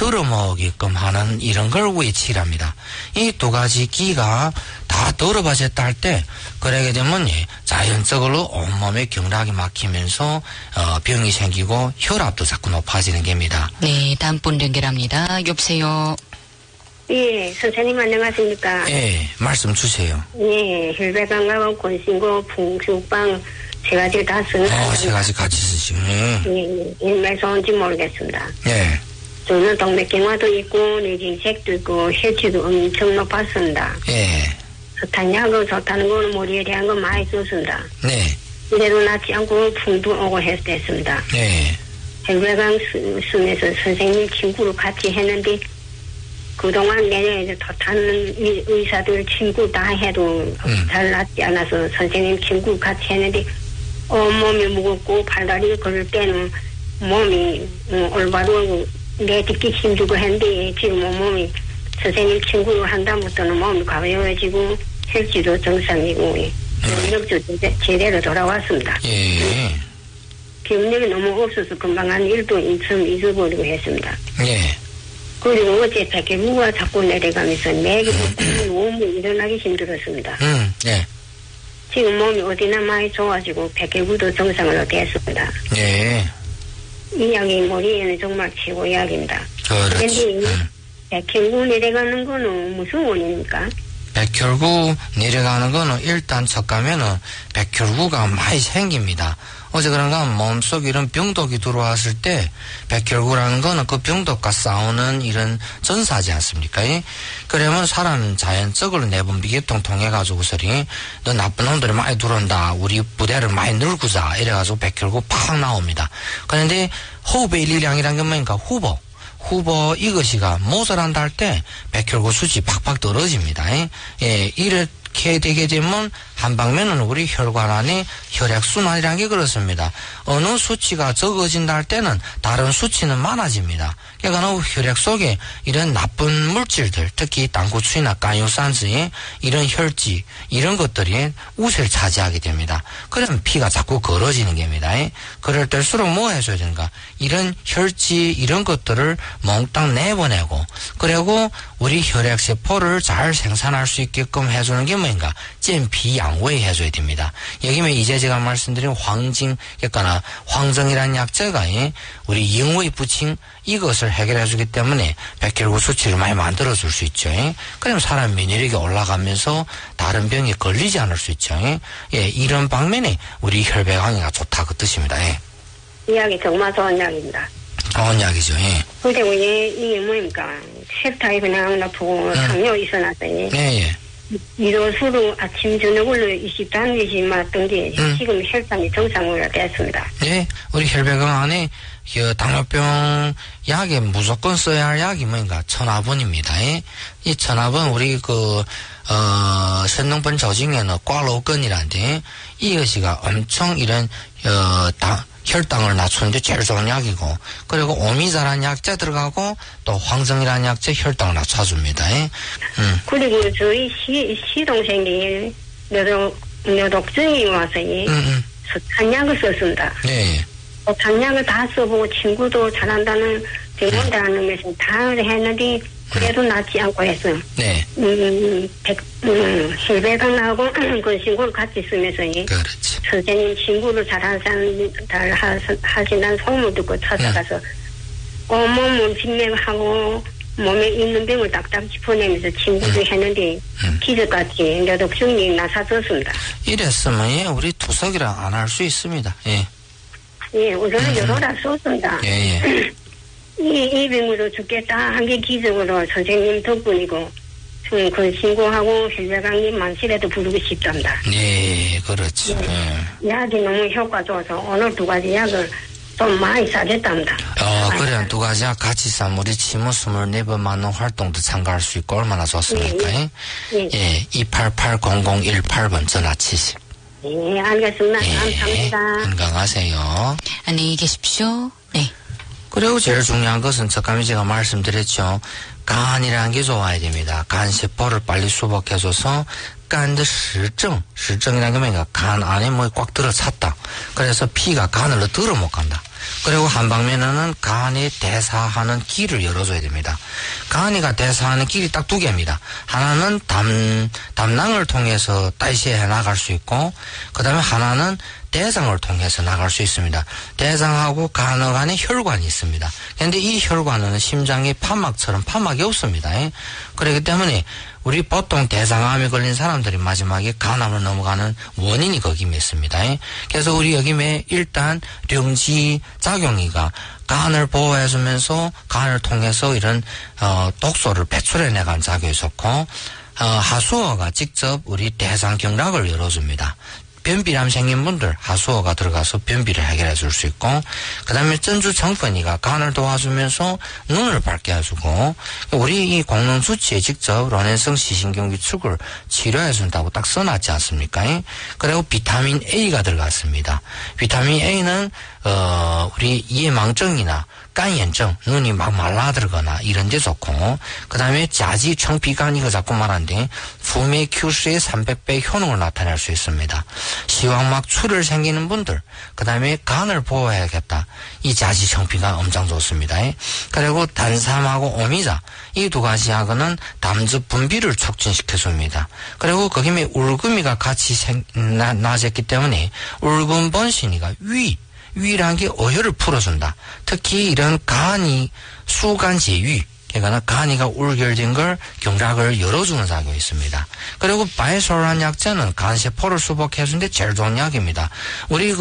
들어먹게끔 하는 이런 걸 외치랍니다. 이 두 가지 기가 다 들어봐졌다 할 때 그러게 되면 자연적으로 온몸에 경락이 막히면서 병이 생기고 혈압도 자꾸 높아지는 겁니다. 네, 다음 분 연결합니다. 여보세요. 예, 선생님 안녕하십니까? 예, 말씀 주세요. 예, 혈배강하고 권신고 풍수방 세 가지 다 쓰는. 세 가지 같이 쓰시고. 예, 일매서 온지 모르겠습니다. 예. 저는 동맥경화도 있고 뇌진색도 있고 혈치도 엄청 높았습니다. 예. 스탄약은 좋다는 거는 머리에 대한 거 많이 썼습니다. 네. 이래도 낫지 않고 풍도 오고 했습니다. 네. 혈배강 쓰면서 선생님 친구로 같이 했는데 그동안 내내 좋다는 의사들 친구 다 해도 잘 낫지 않아서 선생님 친구 같이 했는데 몸이 무겁고 팔다리 걸을 때는 몸이 올바로 내딛기 힘들고 했는데 지금 몸이 선생님 친구로 한 다음부터는 몸이 가벼워지고 혈지도 정상이고 능력도 제대로 돌아왔습니다. 예. 기억력이 너무 없어서 금방 한 일도 잊어버리고 했습니다. 예. 그리고 어제 백혈구가 자꾸 내려가면서 맥이 너무 일어나기 힘들었습니다. 예. 지금 몸이 어디나 많이 좋아지고 백혈구도 정상으로 됐습니다. 예. 이 약이 머리에는 정말 최고 약입니다. 그렇지. 그런데 백혈구 내려가는 거는 무슨 원인입니까? 백혈구 내려가는 거는 일단 첫 가면은 백혈구가 많이 생깁니다. 어제 그런가 몸속 이런 병독이 들어왔을 때 백혈구라는 거는 그 병독과 싸우는 이런 전사지 않습니까? 그러면 사람은 자연적으로 내분비계통 통해 가지고서리 너 나쁜 놈들이 많이 들어온다. 우리 부대를 많이 늙고자 이래가지고 백혈구 팍 나옵니다. 그런데 호흡의 일량이란 게 뭐니까 후보 이것이가 모자란다 할 때 백혈구 수치 팍팍 떨어집니다. 예, 이렇게 되게 되면 한 방면은 우리 혈관 안에 혈액순환이라는 게 그렇습니다. 어느 수치가 적어진다 할 때는 다른 수치는 많아집니다. 그러니까 혈액 속에 이런 나쁜 물질들, 특히胆固醇이나甘油三酯, 이런 혈지, 이런 것들이 우세를 차지하게 됩니다. 그러면 피가 자꾸 걸어지는 겁니다. 그럴 때일수록 뭐 해줘야 되는가? 이런 혈지, 이런 것들을 몽땅 내보내고, 그리고 우리 혈액세포를 잘 생산할 수 있게끔 해주는 게 뭐인가? 잼피양외 해줘야 됩니다. 여기면 이제 제가 말씀드린 그러니까 황정이라는 약재가 우리 영의 부칭 이것을 해결해 주기 때문에 백혈구 수치를 많이 만들어 줄 수 있죠. 그러면 사람免疫力이 올라가면서 다른 병에 걸리지 않을 수 있죠. 예, 이런 방면에 우리 혈배강의가 좋다 그 뜻입니다. 예. 이 약이 정말 좋은 약입니다. 좋은 약이죠. 예. 근데 왜 이게 뭐입니까? 혈타입이 그냥 나쁘고 당뇨 있어놨더니 예. 이도수로 아침 저녁으로 20단위씩 맞던데 지금 혈당이 정상으로 됐습니다. 예, 우리 혈배강 안에 당뇨병 약에 무조건 써야 할 약이 뭐인가? 천하분입니다. 이 천하분 우리 선능분 조직에는 꽈로건이란데 이것이가 엄청 이런 혈당을 낮추는데 제일 좋은 약이고, 그리고 오미자라는 약재 들어가고 또 황정이라는 약재 혈당을 낮춰줍니다. 그리고 저희 시동생이 뇌독증이 와서 스탄약을 썼습니다. 네. 스탄약을 다 써보고 친구도 잘한다는 병원이라는 것을 다 했는데 그래도 낫지 않고 했어요. 네. 혈배강하고 권신고를 같이 쓰면서 그렇지. 선생님 친구를 하신다는 소문을 듣고 찾아가서 온몸 진맥하고 몸에 있는 병을 딱딱 짚어내면서 친구도 했는데 기적같이 뇌독증이 나사졌습니다. 이랬으면 우리 투석이랑 안 할 수 있습니다. 예. 예, 우선은 여러 달 썼습니다. 예. 이 병으로 죽겠다 한 게 기적으로 선생님 덕분이고 권신고하고 혈배강님 만실에도 부르고 싶답니다. 네, 그렇죠. 약이 너무 효과 좋아서 오늘 두 가지 약을 좀 많이 사겠답니다. 그래, 두 가지 약 같이 싸면 우리 치무 24번 맞는 활동도 참가할 수 있고 얼마나 좋습니까? 예, 288-0018번 전화 치시. 예, 알겠습니다. 감사합니다. 건강하세요. 안녕히 계십시오. 네. 그리고 제일 중요한 것은 첫감에 제가 말씀드렸죠. 간이라는 게 좋아야 됩니다. 간세포를 빨리 수복해줘서 간의 시정이라는 게 뭐니까 간 안에 뭐 꽉 들어찼다. 그래서 피가 간으로 들어 못 간다. 그리고 한 방면에는 간이 대사하는 길을 열어줘야 됩니다. 간이가 대사하는 길이 딱 두 개입니다. 하나는 담낭을 통해서代谢해 나갈 수 있고, 그 다음에 하나는 대장을 통해서 나갈 수 있습니다. 대장하고 간에 혈관이 있습니다. 그런데 이 혈관은 심장의 판막처럼 판막이 없습니다. 그렇기 때문에 우리 보통 대장암에 걸린 사람들이 마지막에 간암으로 넘어가는 원인이 거기에 있습니다. 그래서 우리 여기에 일단 령지 작용이가 간을 보호해주면서 간을 통해서 이런 독소를 배출해내가는 작용이 있었고, 하수어가 직접 우리 대장 경락을 열어줍니다. 변비람 생긴 분들 하수어가 들어가서 변비를 해결해 줄 수 있고, 그 다음에 전주 정번이가 간을 도와주면서 눈을 밝게 해주고, 우리 이 공릉수치에 직접 런앤성 시신경기축을 치료해 준다고 딱 써놨지 않습니까? 그리고 비타민 A가 들어갔습니다. 비타민 A는 우리 이해망증이나 간염증, 눈이 막 말라들거나 이런 데 좋고, 그 다음에 자지 청피간 이거 자꾸 말하는데 품의 Q수의 300배 효능을 나타낼 수 있습니다. 시황막 출혈 생기는 분들, 그 다음에 간을 보호해야겠다. 이 자지 청피간 엄청 좋습니다. 그리고 단삼하고 오미자, 이 두 가지 약은 담즙 분비를 촉진시켜줍니다. 그리고 거기에 울금이가 같이 나졌기 때문에 울금 번신이가 위라는 게 어혈을 풀어준다. 특히 이런 간이 수간 제위, 그러니까 간이가 울결된 걸 경락을 열어주는 작용이 있습니다. 그리고 바이솔란 약자는 간세포를 수복해주는데 제일 좋은 약입니다. 우리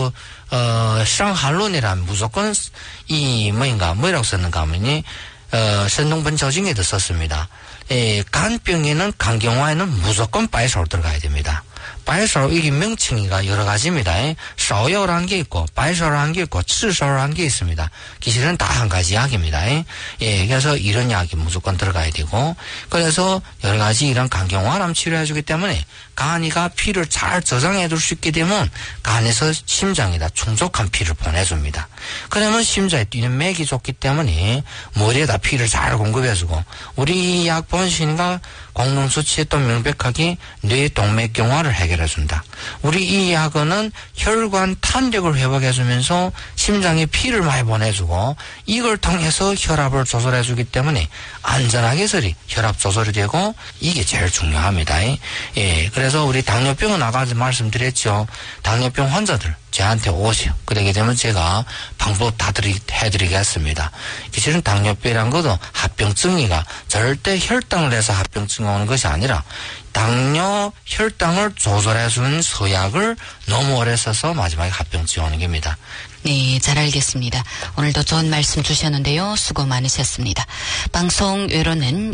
상한론이란 무조건 뭐라고 썼는가 하면이 선동번 조증에도 썼습니다. 간병에는 간경화에는 무조건 바이솔 들어가야 됩니다. 바이솔 이게 명칭이가 여러 가지입니다. 사오요라는 게 있고 바이솔이라는 게 있고 칠솔이라는 게 있습니다. 기실은 다 한 가지 약입니다. 그래서 이런 약이 무조건 들어가야 되고, 그래서 여러 가지 이런 간경화람 치료해주기 때문에 간이가 피를 잘 저장해둘 수 있게 되면 간에서 심장에다 충족한 피를 보내줍니다. 그러면 심장에 뛰는 맥이 좋기 때문에 머리에다 피를 잘 공급해주고, 우리 이 약 본신과 공릉수치에 또 명백하게 뇌 동맥경화를 해결해준다. 우리 이 약은 혈관 탄력을 회복해주면서 심장에 피를 많이 보내주고, 이걸 통해서 혈압을 조절해주기 때문에 안전하게 혈압 조절이 되고, 이게 제일 중요합니다. 그래서 우리 당뇨병은 아까 말씀드렸죠. 당뇨병 환자들 저한테 오세요. 그러게 되면 제가 방법 다 해드리겠습니다. 실은 당뇨병이란 것도 합병증이가 절대 혈당을 해서 합병증이 오는 것이 아니라 당뇨 혈당을 조절해주는 서약을 너무 오래 써서 마지막에 합병증이 오는 겁니다. 네, 잘 알겠습니다. 오늘도 좋은 말씀 주셨는데요. 수고 많으셨습니다. 방송 외로는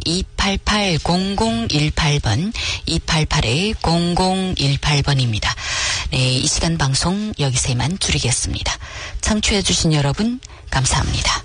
288-0018번, 288-0018번입니다. 네, 이 시간 방송 여기서 이만 줄이겠습니다. 청취해 주신 여러분 감사합니다.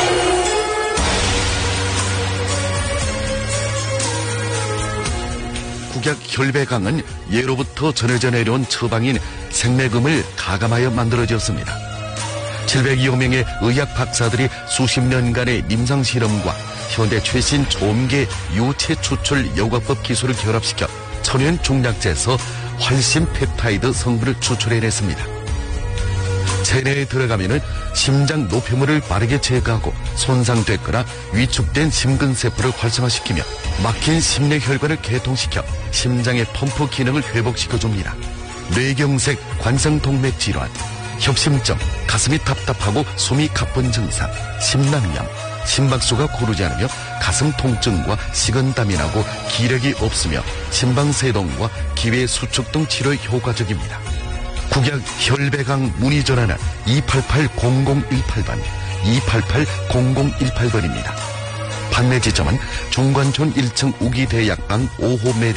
국약 혈배강은 예로부터 전해져 내려온 처방인 생매금을 가감하여 만들어졌습니다. 700여 명의 의학 박사들이 수십 년간의 임상 실험과 현대 최신 초음계 유체 추출 여과법 기술을 결합시켜 천연 중약제에서 활신 펩타이드 성분을 추출해냈습니다. 체내에 들어가면은 심장 노폐물을 빠르게 제거하고 손상됐거나 위축된 심근세포를 활성화시키며 막힌 심내혈관을 개통시켜 심장의 펌프 기능을 회복시켜줍니다. 뇌경색, 관성동맥 질환, 협심증, 가슴이 답답하고 숨이 가쁜 증상, 심낭염, 심박수가 고르지 않으며 가슴 통증과 식은땀이 나고 기력이 없으며 심방세동과 기회 수축 등 치료에 효과적입니다. 국약 혈배강 문의 전화는 288-0018번, 288-0018번입니다. 판매 지점은 중관촌 1층 우기대약방 5호 매대